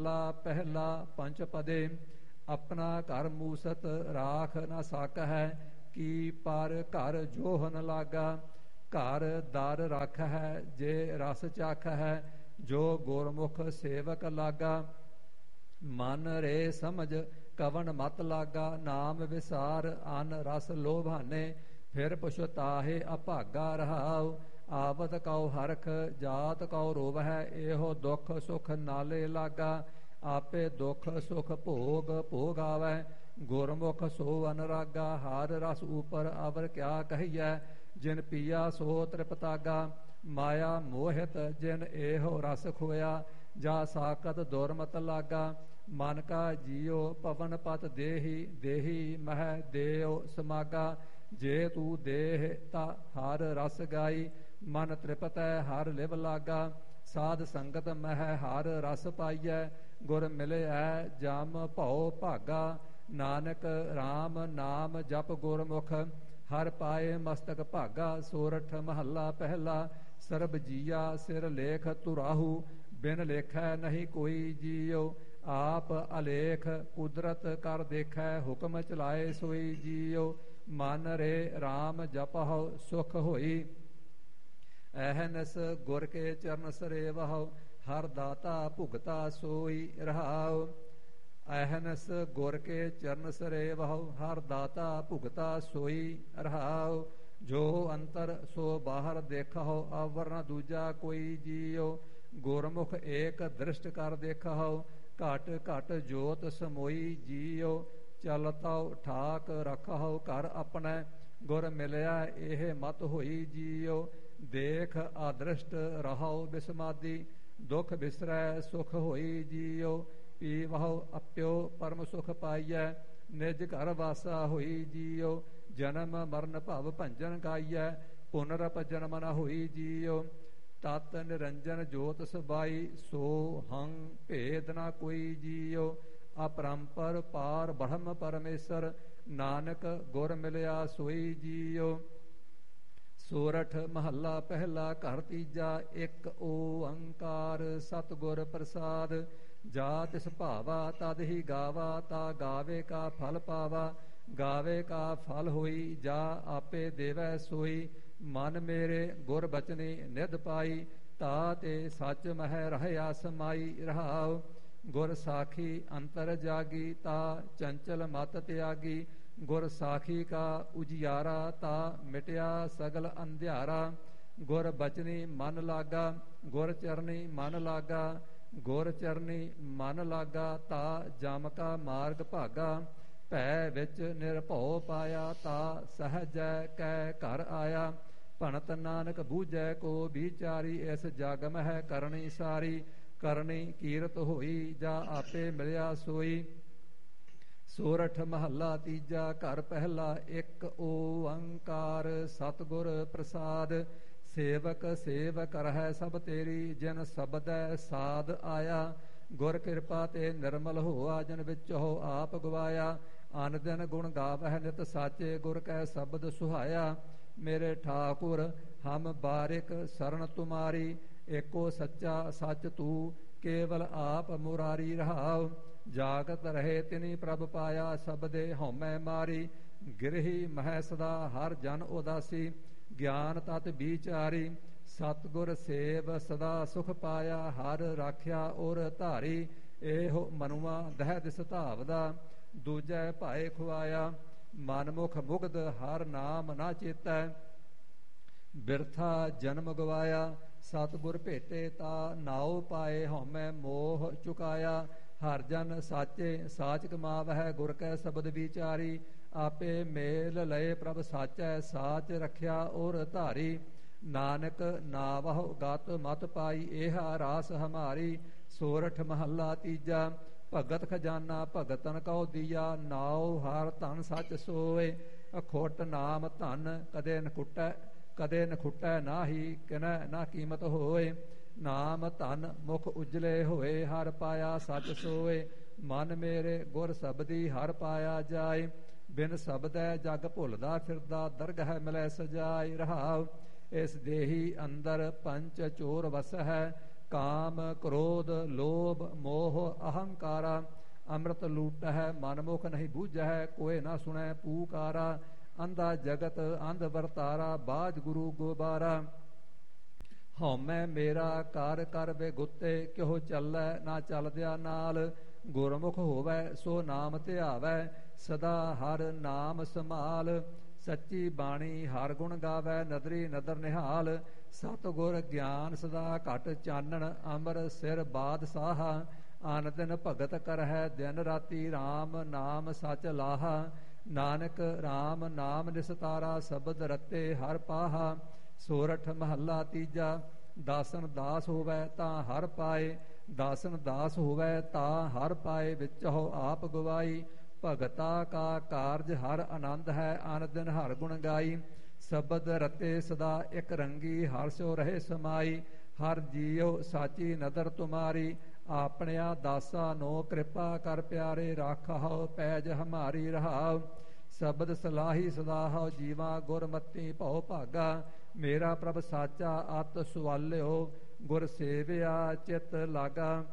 ਪਹਿਲਾ ਪੰਚ ਪਦੇ। ਆਪਣਾ ਘਰ ਮੂਸਤ ਰਾਖ ਨਾ ਸਾਕ ਹੈ, ਕੀ ਪਰ ਘਰ ਜੋਹ ਨ ਲਾਗਾ। ਘਰ ਦਰ ਰੱਖ ਹੈ, ਜੇ ਰਸ ਚੱਖ ਹੈ, ਜੋ ਗੁਰਮੁਖ ਸੇਵਕ ਲਾਗਾ। ਮਨ ਰੇ ਸਮਝ ਕਵਨ ਮਤ ਲਾਗਾ, ਨਾਮ ਵਿਸਾਰ ਅਨ ਰਸ ਲੋਭਾਨੇ। ਫਿਰ ਪਛਤਾਹੇ ਅਭਾਗਾ ਰਹਾਉ, ਆਵਤ ਕਉ ਹਰਖ ਜਾਤ ਕਉ ਰੋਵ ਹੈ। ਇਹੋ ਦੁਖ ਸੁਖ ਨਾਲੇ ਲਾਗਾ, ਆਪੇ ਦੁਖ ਸੁਖ ਭੋਗ ਭੋਗ ਆਵੈ। ਗੁਰਮੁਖ ਸੋ ਅਨਰਾਗਾ, ਹਰ ਰਸ ਉਪਰ ਅਵਰ ਕਿਆ ਕਹੀਐ। ਜਿਨ ਪੀਆ ਸੋ ਤ੍ਰਿਪਤਾਗਾ, ਮਾਇਆ ਮੋਹਿਤ ਜਿਨ ਇਹੋ ਰਸ ਖੋਇਆ। ਜਾ ਸਾਕਤ ਦੁਰਮਤ ਲਾਗਾ, ਮਨ ਕਾ ਜੀਉ ਪਵਨ ਪਤ ਦੇਹੀ। ਦੇਹੀ ਮਹਿ ਦੇਉ ਸਮਾਗਾ, ਜੇ ਤੂੰ ਦੇਹ ਤਾ ਹਰ ਰਸ ਗਾਈ। ਮਨ ਤ੍ਰਿਪਤੈ ਹਰ ਲਿਵ ਲਾਗਾ, ਸਾਧ ਸੰਗਤ ਮਹਿ ਹਰ ਰਸ ਪਾਈਐ। ਗੁਰ ਮਿਲਿਐ ਜਮ ਭਉ ਭਾਗਾ, ਨਾਨਕ RAM ਨਾਮ ਜਪ ਗੁਰਮੁਖ। ਹਰ ਪਾਏ ਮਸਤਕ ਭਾਗਾ, ਸੋਰਠ ਮਹੱਲਾ ਪਹਿਲਾ। ਸਰਬ ਜੀਆ ਸਿਰ ਲੇਖ ਤੁਰਾਹੂ, ਬਿਨ ਲੇਖੈ ਨਹੀਂ ਕੋਈ ਜੀਉ। ਆਪ ਅਲੇਖ ਕੁਦਰਤ ਕਰ ਦੇਖੈ, ਹੁਕਮ ਚਲਾਏ ਸੋਈ ਜੀਉ। ਮਨ ਰੇ RAM ਜਪਹੁ ਸੁਖ ਹੋਈ, ਅਹਨਸ ਗੁਰ ਕੇ ਚਰਨ ਸਰੇਵਹੁ। ਹਰ ਦਾਤਾ ਭੁਗਤਾ ਸੋਈ ਰਹਾਉ, ਅਹਨਸ ਗੁਰ ਕੇ ਚਰਨ ਸਰੇਵਹੁ। ਹਰ ਦਾਤਾ ਭੁਗਤਾ ਸੋਈ ਰਹਾਉ। ਜੋ ਅੰਤਰ ਸੋ ਬਾਹਰ ਦੇਖਹੁ, ਅਵਰ ਨ ਦੂਜਾ ਕੋਈ ਜੀਉ। ਗੁਰਮੁਖ ਏਕ ਦ੍ਰਿਸ਼ਟ ਕਰ ਦੇਖਹੁ, ਘਟ ਘਟ ਜੋਤ ਸਮੋਈ ਜੀਉ। ਚਲਤਉ ਠਾਕ ਰਖਹੁ ਘਰ ਆਪਣੈ, ਗੁਰ ਮਿਲਿਆ ਇਹ ਮਤ ਹੋਈ ਜੀਉ। ਦੇਖ ਆਦ੍ਰਿਸ਼ਟ ਰਹਉ ਬਿਸਮਾਦੀ, ਦੁਖ ਬਿਸਰੈ ਸੁਖ ਹੋਈ ਜੀਉ। ਪੀਵਹੁ ਅਪਿਓ ਪਰਮ ਸੁਖ ਪਾਈਐ, ਨਿਜ ਘਰ ਵਾਸਾ ਹੋਈ ਜੀਉ। ਜਨਮ ਮਰਨ ਭਵ ਭੰਜਨ ਗਾਈਐ, ਪੁਨਰਪ ਜਨਮ ਨ ਹੋਈ ਜੀਉ। ਤਤ ਨਿਰੰਜਨ ਜੋਤ ਸਬਾਈ, ਸੋ ਹੰ ਭੇਦ ਨਾ ਕੋਈ ਜੀਉ। ਅਪਰੰਪਰ ਪਾਰ ਬ੍ਰਹਮ ਪਰਮੇਸ਼ਰ, ਨਾਨਕ ਗੁਰ ਮਿਲਿਆ ਸੋਈ ਜੀਉ। ਸੋਰਠ ਮਹੱਲਾ ਪਹਿਲਾ ਘਰ ਤੀਜਾ। ਇੱਕ ਓੰਕਾਰ ਸਤਿਗੁਰ ਪ੍ਰਸਾਦ, ਜਾ ਤਿਸ ਭਾਵਾ ਤਦ ਹੀ ਗਾਵਾ। ਤਾ ਗਾਵੇ ਕਾ ਫਲ ਪਾਵਾ, ਗਾਵੇ ਕਾ ਫਲ ਹੋਈ। ਜਾ ਆਪੇ ਦੇਵੈ ਸੋਈ, ਮਨ ਮੇਰੇ ਗੁਰ ਬਚਨੀ ਨਿਧ ਪਾਈ। ਤਾ ਤੇ ਸੱਚ ਮਹਿ ਰਹਿਆ ਸਮਾਈ ਰਹਾਉ। ਗੁਰ ਸਾਖੀ ਅੰਤਰ ਜਾਗੀ, ਤਾ ਚੰਚਲ ਮਤ ਤਿਆਗੀ। ਗੁਰ ਸਾਖੀ ਕਾ ਉਜਿਆਰਾ, ਤਾ ਮਿਟਿਆ ਸਗਲ ਅੰਧਿਆਰਾ। ਗੁਰ ਬਚਨੀ ਮਨ ਲਾਗਾ, ਗੁਰ ਚਰਨੀ ਮਨ ਲਾਗਾ। ਗੁਰ ਚਰਨੀ ਮਨ ਲਾਗਾ, ਤਾ ਜਮ ਕਾ ਮਾਰਗ ਭਾਗਾ। ਭੈ ਵਿੱਚ ਨਿਰਭਉ ਪਾਇਆ, ਤਾ ਸਹਜੈ ਕੈ ਘਰ ਆਇਆ। ਭਣਤ ਨਾਨਕ ਬੂਝੈ ਕੋ ਵਿਚਾਰੀ, ਇਸ ਜਗ ਮਹਿ ਕਰਨੀ ਸਾਰੀ। ਕਰਨੀ ਕੀਰਤ ਹੋਈ, ਜਾ ਆਪੇ ਮਿਲਿਆ ਸੋਈ। ਸੋਰਠ ਮਹੱਲਾ ਤੀਜਾ ਘਰ ਪਹਿਲਾ। ਇੱਕ ਓੰਕਾਰ ਸਤਿਗੁਰ ਪ੍ਰਸਾਦ, ਸੇਵਕ ਸੇਵਕ ਰਹੈ ਸਭ ਤੇਰੀ। ਜਿਨ ਸਬਦੈ ਸਾਧ ਆਇਆ, ਗੁਰ ਕਿਰਪਾ ਤੇ ਨਿਰਮਲ ਹੋਆ। ਜਿਨ ਵਿੱਚ ਹੋ ਆਪ ਗਵਾਇਆ, ਅਨ ਦਿਨ ਗੁਣ ਗਾਵਹਿ ਨਿਤ ਸਾਚੇ। ਗੁਰ ਕੈ ਸ਼ਬਦ ਸੁਹਾਇਆ, ਮੇਰੇ ਠਾਕੁਰ ਹਮ ਬਾਰਿਕ ਸਰਣ ਤੁਮਾਰੀ। ਏਕੋ ਸੱਚਾ ਸੱਚ ਤੂੰ, ਕੇਵਲ ਆਪ ਮੁਰਾਰੀ ਰਹਾਉ। ਜਾਗਤ ਰਹੇ ਤਿਨੀ ਪ੍ਰਭ ਪਾਇਆ, ਸਬਦੇ ਹਉਮੈ ਮਾਰੀ। ਗਿਰਹੀ ਮਹਿ ਸਦਾ ਹਰ ਜਨ ਉਦਾਸੀ, ਗਿਆਨ ਤਤ ਵਿਚਾਰੀ। ਸਤਿਗੁਰ ਸੇਵ ਸਦਾ ਸੁਖ ਪਾਇਆ, ਹਰ ਰਾਖਿਆ ਔਰ ਧਾਰੀ। ਇਹੋ ਮਨੁਆ ਦਹਿ ਦਿਸ ਧਾਵਦਾ, ਦੂਜੈ ਭਾਏ ਖੁਆਇਆ। ਮਨਮੁਖ ਮੁਗਧ ਹਰ ਨਾਮ ਨਾ ਚੇਤੈ, ਬਿਰਥਾ ਜਨਮ ਗਵਾਇਆ। ਸਤਿਗੁਰ ਭੇਟੇ ਤਾ ਨਾਉ ਪਾਏ, ਹਉਮੈ ਮੋਹ ਚੁਕਾਇਆ। ਹਰ ਜਨ ਸਾਚੇ ਸਾਚ ਕਮਾਵਹਿ, ਗੁਰ ਕੈ ਸ਼ਬਦ ਵਿਚਾਰੀ। ਆਪੇ ਮੇਲ ਲਏ ਪ੍ਰਭ ਸਾਚੈ, ਸਾਚ ਰਖਿਆ ਔਰ ਧਾਰੀ। ਨਾਨਕ ਨਾਵਹੁ ਗਤ ਮਤ ਪਾਈ, ਏਹਾ ਰਾਸ ਹਮਾਰੀ। ਸੋਰਠ ਮਹੱਲਾ ਤੀਜਾ। ਭਗਤ ਖਜ਼ਾਨਾ ਭਗਤਨ ਕਉ ਦੀਆ, ਨਾਉ ਹਰ ਧਨ ਸੱਚ ਸੋਏ। ਅਖੁੱਟ ਨਾਮ ਧਨ ਕਦੇ ਨਖੁੱਟੈ ਨਾਹੀ, ਕਿਨੈ ਨਾ ਕੀਮਤ ਹੋਏ। ਨਾਮ ਧਨ ਮੁਖ ਉਜਲੇ ਹੋਏ, ਹਰ ਪਾਇਆ ਸੱਚ ਸੋਏ। ਮਨ ਮੇਰੇ ਗੁਰ ਸਬਦੀ ਹਰ ਪਾਇਆ ਜਾਏ। ਬਿਨ ਸਬਦੈ ਜਗ ਭੁੱਲਦਾ ਫਿਰਦਾ, ਦਰਗਹਿ ਮਿਲੈ ਸਜਾਈ ਰਹਾਉ। ਇਸ ਦੇਹੀ ਅੰਦਰ ਪੰਚ ਚੋਰ ਵਸ ਹੈ, ਕਾਮ ਕ੍ਰੋਧ ਲੋਭ ਮੋਹ ਅਹੰਕਾਰਾ ਅੰਮ੍ਰਿਤ ਲੂਟਹਿ ਮਨ ਮੁਖ ਨਹੀਂ ਬੂਝੈ ਕੋਇ ਨਾ ਸੁਣੈ ਪੂਕਾਰਾ ਅੰਧਾ ਜਗਤ ਅੰਧ ਵਰਤਾਰਾ ਬਾਝ ਗੁਰੂ ਗੋਬਾਰਾ ਹਉਮੈ ਮੇਰਾ ਕਰ ਕਰ ਬੇਗੁੱਤੇ ਕਿਹੋ ਚੱਲੈ ਨਾ ਚੱਲਦਿਆ ਨਾਲ ਗੁਰਮੁਖ ਹੋਵੈ ਸੋ ਨਾਮ ਧਿਆਵੈ ਸਦਾ ਹਰ ਨਾਮ ਸੰਭਾਲ ਸੱਚੀ ਬਾਣੀ ਹਰ ਗੁਣ ਗਾਵੈ ਨਦਰੀ ਨਦਰ ਨਿਹਾਲ ਸਤਿਗੁਰ ਗਿਆਨ ਸਦਾ ਘਟ ਚਾਨਣ ਅਮਰ ਸਿਰ ਬਾਦਸ਼ਾਹ ਆਨ ਦਿਨ ਭਗਤ ਕਰਹਿ ਦਿਨ ਰਾਤੀ RAM ਨਾਮ ਸਚ ਲਾਹਾ ਨਾਨਕ RAM ਨਾਮ ਨਿਸਤਾਰਾ ਸ਼ਬਦ ਰਤੇ ਹਰ ਪਾਹਾ ਸੋਰਠ ਮਹੱਲਾ ਤੀਜਾ ਦਾਸਨ ਦਾਸ ਹੋਵੈ ਤਾਂ ਹਰ ਪਾਏ ਦਾਸਨ ਦਾਸ ਹੋਵੈ ਤਾਂ ਹਰ ਪਾਏ ਵਿੱਚੋ ਆਪ ਗਵਾਈ ਭਗਤਾ ਕਾ ਕਾਰਜ ਹਰ ਆਨੰਦ ਹੈ ਆਨ ਦਿਨ ਹਰ ਗੁਣ ਗਾਈ ਸ਼ਬਦ ਰਤੇ ਸਦਾ ਇਕ ਰੰਗੀ ਹਰ ਸਿਓ ਰਹੇ ਸਮਾਈ ਹਰ ਜੀਉ ਸਾਚੀ ਨਦਰ ਤੁਮਾਰੀ ਆਪਣਿਆ ਦਾਸਾ ਨੋ ਕਿਰਪਾ ਕਰ ਪਿਆਰੇ ਰਾਖਹੁ ਪੈਜ ਹਮਾਰੀ ਰਹਾਉ ਸ਼ਬਦ ਸਲਾਹੀ ਸਦਾ ਹਉ ਜੀਵਾ ਗੁਰਮਤੀ ਭਉ ਭਾਗਾ ਮੇਰਾ ਪ੍ਰਭ ਸਾਚਾ ਅਤ ਸੁਆਲਿਓ ਗੁਰ ਸੇਵਿਆ ਚਿਤ ਲਾਗਾ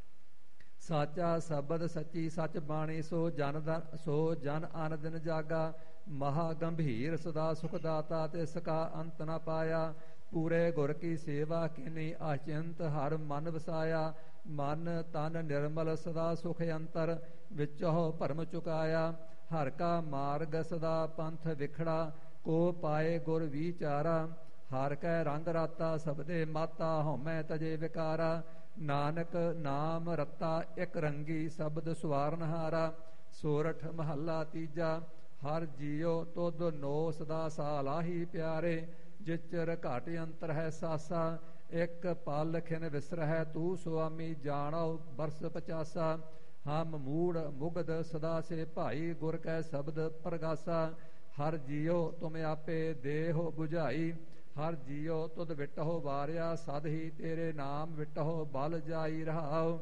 ਸਾਚਾ ਸ਼ਬਦ ਸੱਚੀ ਸਚ ਬਾਣੀ ਸੋ ਜਨ ਅਨ ਦਿਨ ਜਾਗਾ ਮਹਾ ਗੰਭੀਰ ਸਦਾ ਸੁਖ ਦਾਤਾ ਤਿਸ ਕਾ ਅੰਤ ਨ ਪਾਇਆ ਪੂਰੇ ਗੁਰ ਕੀ ਸੇਵਾ ਕੀਨੀ ਅਚਿੰਤ ਹਰ ਮਨ ਵਸਾਇਆ ਮਨ ਤਨ ਨਿਰਮਲ ਸਦਾ ਸੁਖ ਅੰਤਰ ਵਿੱਚੋ ਭਰਮ ਚੁਕਾਇਆ ਹਰ ਕਾ ਮਾਰਗ ਸਦਾ ਪੰਥ ਵਿਖੜਾ ਕੋ ਪਾਏ ਗੁਰ ਵਿਚਾਰਾ ਹਰ ਕੈ ਰੰਗ ਰਾਤਾ ਸਬਦੇ ਮਾਤਾ ਹਉਮੈ ਤਜੇ ਵਿਕਾਰਾ ਨਾਨਕ ਨਾਮ ਰਤਾ ਇਕ ਰੰਗੀ ਸ਼ਬਦ ਸਵਾਰਨਹਾਰਾ ਸੋਰਠ ਮਹੱਲਾ ਤੀਜਾ ਹਰ ਜੀਉ ਤੁਧ ਨੋ ਸਦਾ ਸਾਲਾਹੀ ਪਿਆਰੇ ਜਿਚਰ ਘਟ ਅੰਤਰ ਹੈ ਸਾਸਾ ਇਕ ਪਲ ਖਿਨ ਵਿਸਰਹਿ ਤੂੰ ਸੁਆਮੀ ਜਾਣੋ ਬਰਸ 50 ਹਮ ਮੂੜ ਮੁਗਧ ਸਦਾ ਸੇ ਭਾਈ ਗੁਰ ਕੈ ਸ਼ਬਦ ਪ੍ਰਗਾਸਾ ਹਰ ਜੀਉ ਤੁਮ ਆਪੇ ਦੇਹੁ 부ਝਾਈ ਹਰ ਜੀਉ ਤੁਧ ਵਿਟਹੁ ਵਾਰਿਆ ਸਦ ਹੀ ਤੇਰੇ ਨਾਮ ਵਿਟਹੁ ਬਲ ਜਾਈ ਰਹਾਉ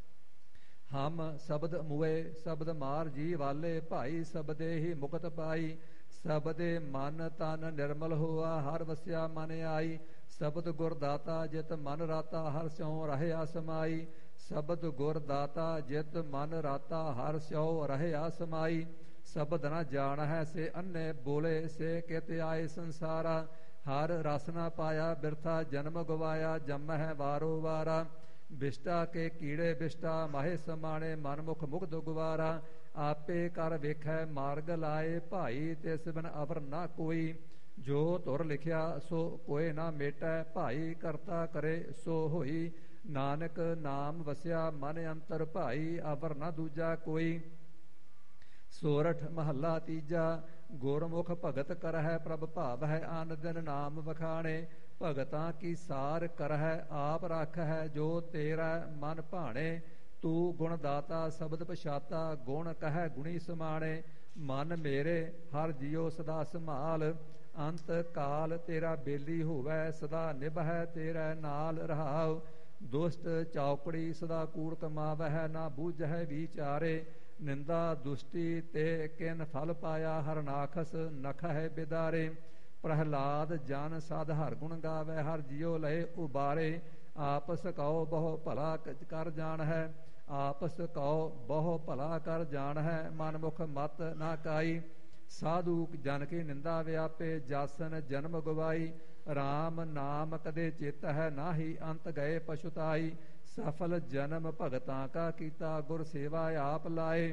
ਹਮ ਸ਼ਬਦ ਮੁਏ ਸ਼ਬਦ ਮਾਰ ਜੀ ਵਾਲੇ ਭਾਈ ਸ਼ਬਦੇ ਹੀ ਮੁਕਤ ਪਾਈ ਸ਼ਬਦੇ ਮਨ ਤਨ ਨਿਰਮਲ ਹੋਆ ਹਰ ਵਸਿਆ ਮਨ ਆਈ ਸ਼ਬਦ ਗੁਰ ਦਾਤਾ ਜਿਤ ਮਨ ਰਾਤਾ ਹਰ ਸਿਉ ਰਹਿਆ ਸਮਾਈ ਸ਼ਬਦ ਗੁਰ ਦਾਤਾ ਜਿਤ ਮਨ ਰਾਤਾ ਹਰ ਸਿਉ ਰਹਿਆ ਸਮਾਈ ਸ਼ਬਦ ਨ ਜਾਣ ਹੈ ਸੇ ਅੰਨੇ ਬੋਲੇ ਸੇ ਕਿਤ ਆਏ ਸੰਸਾਰਾ ਹਰ ਰਸ ਨ ਪਾਇਆ ਬਿਰਥਾ ਜਨਮ ਗਵਾਇਆ ਜਮ ਹੈ ਵਾਰੋ ਵਾਰਾ ਬਿਸ਼ਟਾ ਕੇ ਕੀੜੇ ਬਿਸ਼ਟਾ ਮਾਹੇ ਸਮਾਣੇ ਮਨਮੁਖ ਮੁਗਧ ਗੁਵਾਰਾ ਆਪੇ ਕਰ ਵੇਖੈ ਮਾਰਗ ਲਾਏ ਭਾਈ ਤਿਸ ਬਿਨ ਅਵਰ ਨਾ ਕੋਈ ਜੋ ਧੁਰ ਲਿਖਿਆ ਸੋ ਕੋਏ ਨਾ ਮੇਟੈ ਭਾਈ ਕਰਤਾ ਕਰੇ ਸੋ ਹੋਈ ਨਾਨਕ ਨਾਮ ਵਸਿਆ ਮਨ ਅੰਤਰ ਭਾਈ ਅਵਰ ਨਾ ਦੂਜਾ ਕੋਈ ਸੋਰਠ ਮਹੱਲਾ ਤੀਜਾ ਗੁਰਮੁਖ ਭਗਤ ਕਰਹਿ ਪ੍ਰਭ ਭਾਵ ਹੈ ਆਨ ਦਿਨ ਨਾਮ ਵਖਾਣੇ ਭਗਤਾਂ ਕੀ ਸਾਰ ਕਰਹਿ ਆਪ ਰੱਖਹਿ ਜੋ ਤੇਰਾ ਮਨ ਭਾਣੇ ਤੂੰ ਗੁਣ ਦਾਤਾ ਸ਼ਬਦ ਪਛਾਤਾ ਗੁਣ ਕਹਿ ਗੁਣੀ ਸਮਾਣੇ ਮਨ ਮੇਰੇ ਹਰ ਜੀਉ ਸਦਾ ਸੰਭਾਲ ਅੰਤ ਕਾਲ ਤੇਰਾ ਬੇਲੀ ਹੋਵੈ ਸਦਾ ਨਿਭੈ ਤੇਰਾ ਨਾਲ ਰਹਾਉ ਦੁਸ਼ਟ ਚੌਕੜੀ ਸਦਾ ਕੂੜ ਕਮਾਵਹਿ ਨਾ ਬੂਝੈ ਵਿਚਾਰੇ ਨਿੰਦਾ ਦੁਸ਼ਟੀ ਤੇ ਕਿਨ ਫਲ ਪਾਇਆ ਹਰਨਾਖਸ ਨਖਹਿ ਬਿਦਾਰੇ ਪ੍ਰਹਲਾਦ ਜਨ ਸਦ ਹਰ ਗੁਣ ਗਾਵੇ ਹਰ ਜਿਉ ਲਏ ਉਬਾਰੇ ਆਪਸ ਕਉ ਬਹੁ ਭਲਾ ਕਰ ਜਾਣ ਹੈ ਆਪਸ ਕਉ ਬਹੁ ਭਲਾ ਕਰ ਜਾਣ ਹੈ ਮਨਮੁਖ ਮਤ ਨਾ ਕਾਈ ਸਾਧੂ ਜਨ ਕੀ ਨਿੰਦਾ ਵਿਆਪੇ ਜਾਸਨ ਜਨਮ ਗਵਾਈ RAM ਨਾਮ ਕਦੇ ਚਿਤ ਹੈ ਨਾਹੀ ਅੰਤ ਗਏ ਪਛੁਤਾਈ ਸਫਲ ਜਨਮ ਭਗਤਾਂ ਕਾ ਕੀਤਾ ਗੁਰ ਸੇਵਾ ਆਪ ਲਾਏ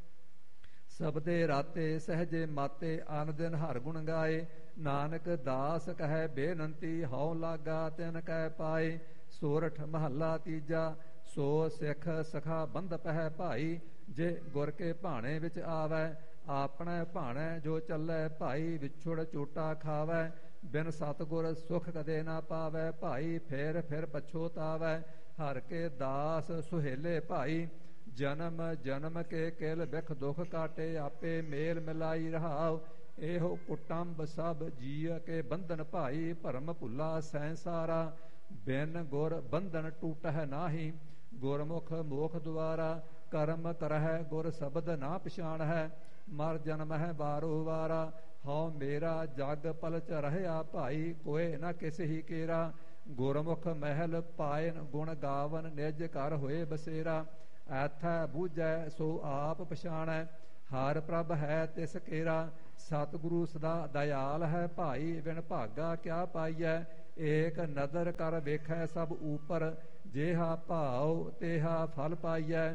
ਸਬਦੇ ਰਾਤੇ ਸਹਜੇ ਮਾਤੇ ਆਨ ਦਿਨ ਹਰ ਗੁਣ ਗਾਏ ਨਾਨਕ ਦਾਸ ਕਹੈ ਬੇਨੰਤੀ ਹਉ ਲਾਗਾ ਤਿਨ ਕਹਿ ਪਾਏ ਸੋਰਠ ਮਹੱਲਾ ਤੀਜਾ ਸੋ ਸਿੱਖ ਸਖਾ ਬੰਧ ਪਹਿ ਭਾਈ ਜੇ ਗੁਰ ਕੇ ਭਾਣੇ ਵਿੱਚ ਆਵੈ ਆਪਣੇ ਭਾਣੇ ਜੋ ਚੱਲੈ ਭਾਈ ਵਿਛੁੜ ਝੂਟਾ ਖਾਵੈ ਬਿਨ ਸਤਿਗੁਰ ਸੁਖ ਕਦੇ ਨਾ ਪਾਵੈ ਭਾਈ ਫੇਰ ਫਿਰ ਪਛੋਤਾਵੈ ਹਰ ਕੇ ਦਾਸ ਸੁਹੇਲੇ ਭਾਈ ਜਨਮ ਜਨਮ ਕੇ ਕਿਲ ਬਿਖ ਦੁਖ ਕਾਟੇ ਆਪੇ ਮੇਲ ਮਿਲਾਈ ਰਹਾਉ ਇਹੋ ਕੁਟੰਬ ਸਭ ਜੀਅ ਕੇ ਬੰਧਨ ਭਾਈ ਭਰਮ ਭੁੱਲਾ ਸੈਂਸਾਰਾ ਬਿਨ ਗੁਰ ਬੰਧਨ ਟੂਟਹਿ ਨਾਹੀ ਗੁਰਮੁਖ ਮੋਖ ਦੁਆਰਾ ਕਰਮ ਕਰਹਿ ਗੁਰ ਸ਼ਬਦ ਨਾ ਪਛਾਣ ਹੈ ਮਰ ਜਨਮ ਹੈ ਵਾਰੋ ਵਾਰਾ ਹਉ ਮੇਰਾ ਜਗ ਪਲਚ ਰਹਿਆ ਭਾਈ ਕੋਏ ਨਾ ਕਿਸ ਹੀ ਕੇਰਾ ਗੁਰਮੁਖ ਮਹਿਲ ਪਾਇਨ ਗੁਣ ਗਾਵਨ ਨਿਜ ਘਰ ਹੋਏ ਬਸੇਰਾ ਐਥੈ ਬੂਝੈ ਸੋ ਆਪ ਪਛਾਣੈ ਹਰ ਪ੍ਰਭ ਹੈ ਤਿਸ ਕੇਰਾ ਸਤਿਗੁਰੂ ਸਦਾ ਦਇਆਲ ਹੈ ਭਾਈ ਬਿਨ ਭਾਗਾ ਕਿਆ ਪਾਈਐ ਏਕ ਨਦਰ ਕਰ ਵੇਖੈ ਸਭ ਊਪਰ ਜੇਹਾ ਭਾਉ ਤੇਹਾ ਫਲ ਪਾਈਐ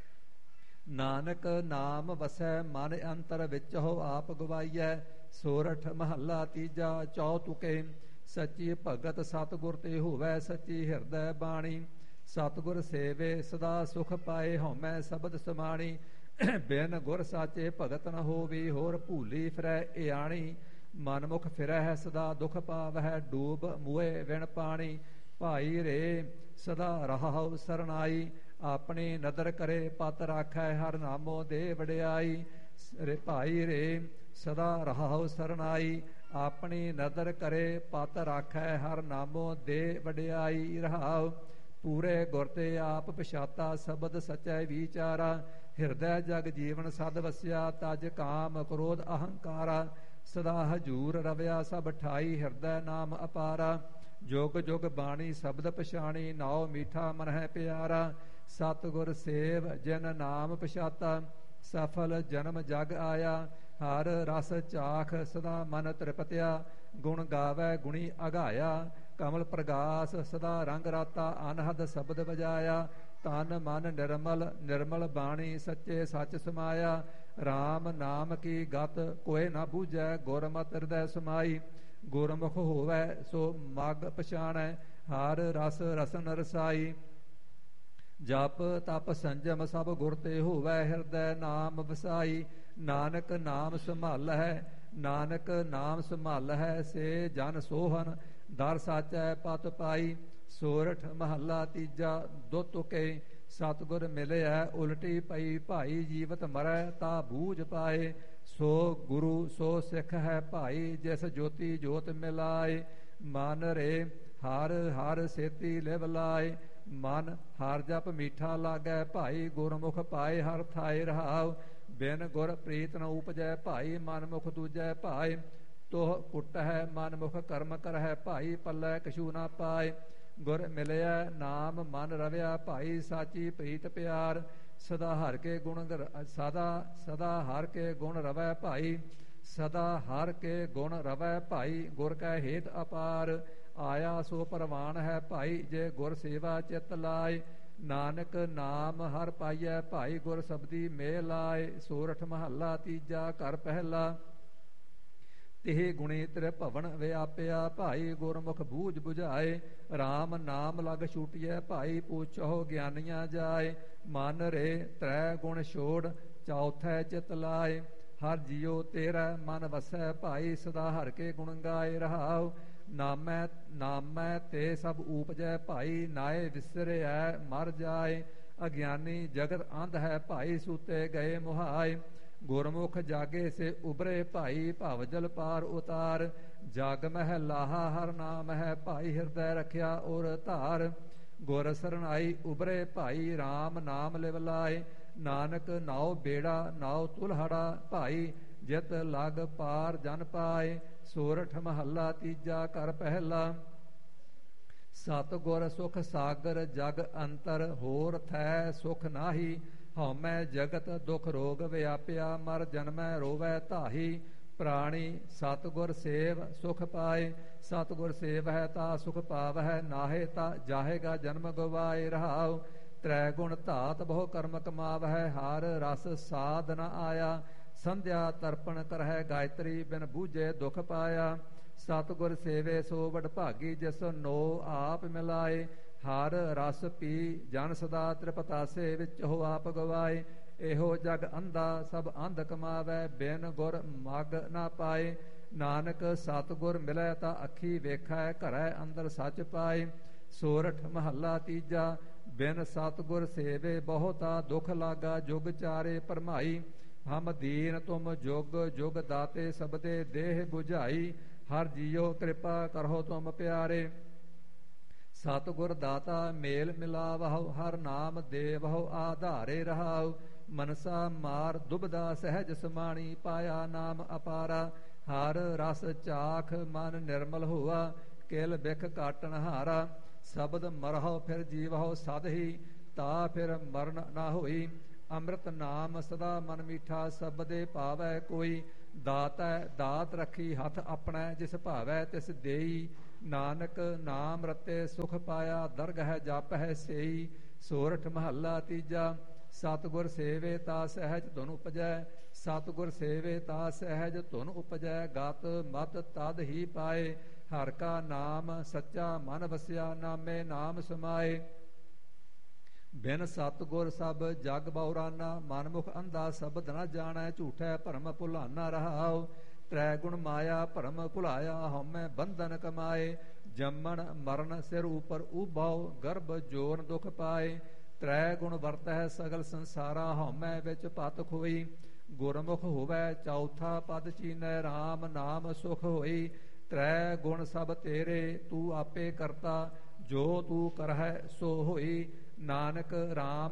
ਨਾਨਕ ਨਾਮ ਵਸੈ ਮਨ ਅੰਤਰ ਵਿੱਚ ਹੋ ਆਪ ਗਵਾਈਐ ਸੋਰਠ ਮਹੱਲਾ ਤੀਜਾ ਚੌ ਤੁਕੇ ਸੱਚੀ ਭਗਤ ਸਤਿਗੁਰ ਤੇ ਹੋਵੈ ਸੱਚੀ ਹਿਰਦੈ ਬਾਣੀ ਸਤਿਗੁਰ ਸੇਵੇ ਸਦਾ ਸੁਖ ਪਾਏ ਹਉਮੈ ਸ਼ਬਦ ਸਮਾਣੀ ਬਿਨ ਗੁਰ ਸਾਚੇ ਭਗਤ ਨ ਹੋਵੀ ਹੋਰ ਭੂਲੀ ਫਿਰੈ ਇਆਣੀ ਮਨਮੁਖ ਫਿਰੈ ਹੈ ਸਦਾ ਦੁਖ ਪਾਵਹਿ ਡੂਬ ਮੂਏ ਵਿਣ ਪਾਣੀ ਭਾਈ ਰੇ ਸਦਾ ਰਹਾਉ ਸਰਨਾਈ ਆਪਣੀ ਨਦਰ ਕਰੇ ਪਤ ਰਾਖੈ ਹਰ ਨਾਮੋ ਦੇ ਵਡਿਆਈ ਰੇ ਭਾਈ ਰੇ ਸਦਾ ਰਹਾਉ ਸਰਨਾਈ ਆਪਣੀ ਨਦਰ ਕਰੇ ਪਤ ਰਾਖੈ ਹਰ ਨਾਮੋ ਦੇ ਵਡਿਆਈ ਰਹਾਉ ਪੂਰੇ ਗੁਰ ਤੇ ਆਪ ਪਛਾਤਾ ਸ਼ਬਦ ਸਚੈ ਵਿਚਾਰਾ ਹਿਰਦੈ ਜਗ ਜੀਵਨ ਸਦ ਵਸਿਆ ਤਜ ਕਾਮ ਕ੍ਰੋਧ ਅਹੰਕਾਰਾ ਸਦਾ ਹਜੂਰ ਰਵਿਆ ਸਭ ਠਾਈ ਹਿਰਦੈ ਨਾਮ ਅਪਾਰਾ ਜੁਗ ਜੁਗ ਬਾਣੀ ਸ਼ਬਦ ਪਛਾਣੀ ਨਾਉ ਮੀਠਾ ਮਨ ਹੈ ਪਿਆਰਾ ਸਤਿਗੁਰ ਸੇਵ ਜਿਨ ਨਾਮ ਪਛਾਤਾ ਸਫਲ ਜਨਮ ਜਗ ਆਇਆ ਹਰ ਰਸ ਚਾਖ ਸਦਾ ਮਨ ਤ੍ਰਿਪਤਿਆ ਗੁਣ ਗਾਵੈ ਗੁਣੀ ਅਗਾਇਆ ਕਮਲ ਪ੍ਰਗਾਸ ਸਦਾ ਰੰਗ ਰਾਤਾ ਅਨਹਦ ਸ਼ਬਦ ਵਜਾਇਆ ਤਨ ਮਨ ਨਿਰਮਲ ਨਿਰਮਲ ਬਾਣੀ ਸੱਚੇ ਸੱਚ ਸਮਾਇਆ RAM ਨਾਮ ਕੀ ਗਤ ਕੋਇ ਨਾ ਬੂਝੈ ਗੁਰਮਤਿ ਹਿਰਦੈ ਸਮਾਈ ਗੁਰਮੁਖ ਹੋਵੈ ਸੋ ਮਗ ਪਛਾਣੈ ਹਰ ਰਸ ਰਸਨ ਰਸਾਈ ਜਪ ਤਪ ਸੰਜਮ ਸਭ ਗੁਰ ਤੇ ਹੋਵੈ ਹਿਰਦੈ ਨਾਮ ਵਸਾਈ ਨਾਨਕ ਨਾਮ ਸੰਭਾਲ ਹੈ ਨਾਨਕ ਨਾਮ ਸੰਭਾਲ ਹੈ ਸੇ ਜਨ ਸੋਹਨ ਦਰ ਸਾਚੈ ਪਤ ਪਾਈ ਸੋਰਠ ਮਹੱਲਾ ਤੀਜਾ ਦੋ ਤੁਕੇ ਸਤਿਗੁਰ ਮਿਲਿਆ ਉਲਟੀ ਪਈ ਭਾਈ ਜੀਵਤ ਮਰੈ ਤਾ ਬੂਝ ਪਾਏ ਸੋ ਗੁਰੂ ਸੋ ਸਿੱਖ ਹੈ ਭਾਈ ਜਿਸ ਜੋਤੀ ਜੋਤ ਮਿਲਾਏ ਮਨ ਰੇ ਹਰ ਹਰ ਸੇਤੀ ਲਿਵ ਲਾਏ ਮਨ ਹਰ ਜਪ ਮੀਠਾ ਲਾਗੈ ਭਾਈ ਗੁਰਮੁਖ ਪਾਏ ਹਰ ਥਾਏ ਰਹਾਉ ਬਿਨ ਗੁਰ ਪ੍ਰੀਤ ਨ ਉਪਜੈ ਭਾਈ ਮਨਮੁਖ ਦੂਜੈ ਭਾਈ ਤੋਹ ਪੁੱਟ ਹੈ ਮਨਮੁਖ ਕਰਮ ਕਰਹਿ ਭਾਈ ਪੱਲੇ ਕਛੂ ਨਾ ਪਾਏ ਗੁਰ ਮਿਲਿਆ ਨਾਮ ਮਨ ਰਵਿਆ ਭਾਈ ਸਾਚੀ ਪ੍ਰੀਤ ਪਿਆਰ ਸਦਾ ਹਰ ਕੇ ਗੁਣ ਸਦਾ ਹਰ ਕੇ ਗੁਣ ਰਵੈ ਭਾਈ ਸਦਾ ਹਰ ਕੇ ਗੁਣ ਰਵੈ ਭਾਈ ਗੁਰ ਕੈ ਹੇਤ ਅਪਾਰ ਆਇਆ ਸੋ ਪ੍ਰਵਾਨ ਹੈ ਭਾਈ ਜੇ ਗੁਰ ਸੇਵਾ ਚਿਤ ਲਾਏ ਨਾਨਕ ਨਾਮ ਹਰ ਪਾਈਐ ਭਾਈ ਗੁਰ ਸਬਦੀ ਮੇਹ ਲਾਏ ਸੋਰਠ ਮਹੱਲਾ ਤੀਜਾ ਘਰ ਪਹਿਲਾ ਤਿਹ ਗੁਣੀ ਤ੍ਰਿ ਭਵਨ ਵਿਆਪਿਆ ਭਾਈ ਗੁਰਮੁਖ ਬੂਝ ਬੁਝਾਏ RAM ਨਾਮ ਲਗ ਛੂਟਿਐ ਭਾਈ ਪੁੱਛੋ ਗਿਆਨੀਆਂ ਜਾਏ ਮਨ ਰੇ ਤ੍ਰੈ ਗੁਣ ਛੋੜ ਚੌਥੈ ਚਿਤ ਲਾਏ ਹਰ ਜੀਉ ਤੇਰਾ ਮਨ ਵਸੈ ਭਾਈ ਸਦਾ ਹਰ ਕੇ ਗੁਣ ਗਾਏ ਰਹਾਉ ਨਾਮੈ ਤੇ ਸਭ ਊਪਜੈ ਭਾਈ ਨਾਏ ਵਿਸਰਿਐ ਮਰ ਜਾਏ ਅਗਿਆਨੀ ਜਗਤ ਅੰਧ ਹੈ ਭਾਈ ਸੂਤੇ ਗਏ ਮੁਹਾਏ ਗੁਰਮੁਖ ਜਾਗੇ ਸੇ ਉਬਰੇ ਭਾਈ ਭਵ ਜਲ ਪਾਰ ਉਤਾਰ ਜਗ ਮਹਿ ਲਾਹਾ ਹਰ ਨਾਮ ਹੈ ਭਾਈ ਹਿਰਦੈ ਰਖਿਆ ਔਰ ਧਾਰ ਗੁਰ ਸਰਣਾਈ ਉਬਰੇ ਭਾਈ RAM ਨਾਮ ਲਿਵ ਲਾਏ ਨਾਨਕ ਨਾਉ ਬੇੜਾ ਨਾਉ ਤੁਲਹੜਾ ਭਾਈ ਜਿਤ ਲਗ ਪਾਰ ਜਨ ਪਾਏ ਸੋਰਠ ਮਹੱਲਾ ਤੀਜਾ ਘਰ ਪਹਿਲਾ ਸਤਿਗੁਰ ਸੁਖ ਸਾਗਰ ਜਗ ਅੰਤਰ ਹੋਰ ਥੈ ਸੁਖ ਨਾਹੀ ਹਉਮੈ ਜਗਤ ਦੁਖ ਰੋਗ ਵਿਆਪਿਆ ਮਰ ਜਨਮੈ ਰੋਵੈ ਧਾਹੀ ਪ੍ਰਾਣੀ ਸਤਿਗੁਰ ਸੇਵ ਸੁਖ ਪਾਏ ਸਤਿਗੁਰ ਸੇਵ ਹੈ ਤਾ ਸੁਖ ਪਾਵਹਿ ਨਾਹੇ ਤਾ ਜਾਹੇਗਾ ਜਨਮ ਗਵਾਏ ਰਹਾਉ ਤ੍ਰੈ ਗੁਣ ਧਾਤ ਬਹੁ ਕਰਮ ਕਮਾਵਹਿ ਹਰ ਰਸ ਸਾਧ ਨ ਆਇਆ ਸੰਧਿਆ ਤਰਪਣ ਕਰਹਿ ਗਾਇਤਰੀ ਬਿਨ ਬੂਝੇ ਦੁਖ ਪਾਇਆ ਸਤਿਗੁਰ ਸੇਵੇ ਸੋ ਵਡ ਭਾਗੀ ਜਿਸ ਨੋ ਆਪ ਮਿਲਾਏ ਹਰ ਰਸ ਪੀ ਜਨ ਸਦਾ ਤ੍ਰਿਪਤਾਸੇ ਵਿੱਚ ਹੋ ਆਪ ਗਵਾਏ ਇਹੋ ਜਗ ਅੰਧਾ ਸਭ ਅੰਧ ਕਮਾਵੈ ਬਿਨ ਗੁਰ ਮਗ ਨਾ ਪਾਏ ਨਾਨਕ ਸਤਿਗੁਰ ਮਿਲੈ ਤਾ ਅੱਖੀ ਵੇਖੈ ਘਰੈ ਅੰਦਰ ਸੱਚ ਪਾਏ ਸੋਰਠ ਮਹੱਲਾ ਤੀਜਾ ਬਿਨ ਸਤਿਗੁਰ ਸੇਵੇ ਬਹੁਤਾ ਦੁਖ ਲਾਗਾ ਜੁਗ ਚਾਰੇ ਭਰਮਾਈ ਹਮ ਦੀਨ ਤੁਮ ਜੁਗ ਜੁਗ ਦਾਤੇ ਸਬਦੇ ਦੇਹ 부ਝਾਈ ਹਰ ਜੀਉ ਕਿਰਪਾ ਕਰੋ ਤੁਮ ਪਿਆਰੇ ਸਤਿਗੁਰ ਦਾਤਾ ਮੇਲ ਮਿਲਾਵਹੁ ਹਰ ਨਾਮ ਦੇਵਹੁ ਆਧਾਰੇ ਰਹਾਉ ਮਨਸਾ ਮਾਰ ਦੁਬਦਾ ਸਹਿਜ ਸਮਾਣੀ ਪਾਇਆ ਨਾਮ ਅਪਾਰਾ ਹਰ ਰਸ ਚਾਖ ਮਨ ਨਿਰਮਲ ਹੋਆ ਕੇਲ ਬਿਖ ਕਾਟਣ ਹਾਰਾ। ਸ਼ਬਦ ਮਰਹੁ ਫਿਰ ਜੀਵਹੁ ਸਦ ਹੀ, ਤਾ ਫਿਰ ਮਰਨ ਨਾ ਹੋਈ। ਅੰਮ੍ਰਿਤ ਨਾਮ ਸਦਾ ਮਨ ਮੀਠਾ, ਸਬਦੇ ਭਾਵੈ ਕੋਈ। ਦਾਤੈ ਦਾਤ ਰੱਖੀ ਹੱਥ ਆਪਣਾ, ਜਿਸ ਭਾਵੈ ਤਿਸ ਦੇਈ। ਨਾਨਕ ਨਾਮ ਰਤੇ ਸੁਖ ਪਾਇਆ, ਦਰਗਹਿ ਜਪ ਹੈ ਸੇਈ। ਸੋਰਠ ਮਹੱਲਾ ਤੀਜਾ। ਸਤਿਗੁਰ ਸੇਵੇ ਤਾ ਸਹਿਜ ਧੁਨ ਉਪਜੈ, ਸਤਿਗੁਰ ਸੇਵੇ ਤਾ ਸਹਿਜ ਧੁਨ ਉਪਜੈ। ਗਤ ਮਤ ਤਦ ਹੀ ਪਾਏ, ਹਰਿ ਕਾ ਨਾਮ ਸੱਚਾ ਮਨ ਵਸਿਆ। ਨਾਮੇ ਨਾਮ ਸਮਾਏ, ਬਿਨ ਸਤਿਗੁਰ ਸਭ ਜਗ ਬਉਰਾਨਾ। ਮਨਮੁਖ ਅੰਧਾ ਸ਼ਬਦ ਨ ਜਾਣੈ, ਝੂਠੈ ਭਰਮ ਭੁਲਾਨਾ ਰਹਾਉ। ਤ੍ਰੈ ਗੁਣ ਮਾਇਆ ਭਰਮ ਭੁਲਾਇਆ, ਹਉਮੈ ਬੰਧਨ ਕਮਾਏ। ਜੰਮਣ ਮਰਨ ਸਿਰ ਉਪਰ ਉਭਾਉ, ਗਰਭ ਜੋਰ ਦੁਖ ਪਾਏ। ਤ੍ਰੈ ਗੁਣ ਵਰਤੈ ਸਗਲ ਸੰਸਾਰਾ, ਹਉਮੈ ਵਿੱਚ ਭਤ ਖੋਈ। ਗੁਰਮੁਖ ਹੋਵੈ ਚੌਥਾ ਪਦ ਚੀਨੈ, ਰਾਮ ਨਾਮ ਸੁਖ ਹੋਈ। ਤ੍ਰੈ ਗੁਣ ਸਭ ਤੇਰੇ ਤੂੰ ਆਪੇ ਕਰਤਾ, ਜੋ ਤੂੰ ਕਰਹਿ ਸੋ ਹੋਈ। ਨਾਨਕ ਰਾਮ